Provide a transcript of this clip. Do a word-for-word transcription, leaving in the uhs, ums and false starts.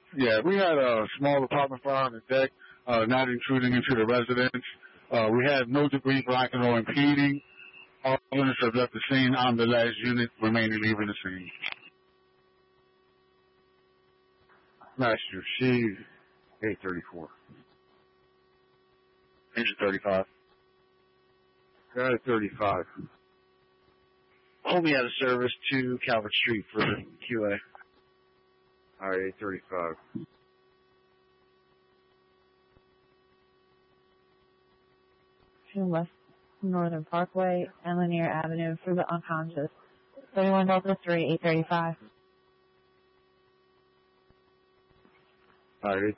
Yeah, we had a small apartment fire on the deck, uh, not intruding into the residence. Uh, we had no debris blocking or impeding. All units have left the scene. I'm the last unit remaining leaving the scene. Master C, eight thirty-four. Engine thirty-five. Got it, thirty-five. Hold me out of service to Calvert Street for Q A. All right, eight thirty-five. To West Northern Parkway and Lanier Avenue for the unconscious. thirty-one Delta three, eight thirty-five. All right, eight